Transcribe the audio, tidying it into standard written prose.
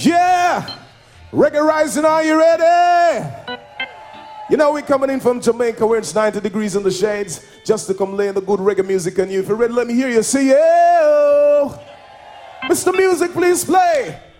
Yeah! Reggae Rising, are you ready? You know, we're coming in from Jamaica where it's 90 degrees in the shades just to come lay the good reggae music on you. If you're ready, let me hear you say, yeah! Mr. Music, please play!